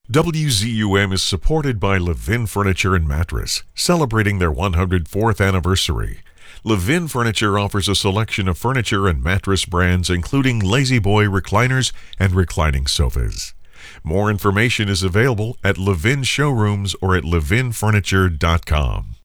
WZUM is supported by Levin Furniture and Mattress, celebrating their 104th anniversary. Levin Furniture offers a selection of furniture and mattress brands including La-Z-Boy recliners and reclining sofas. More information is available at Levin Showrooms or at levinfurniture.com.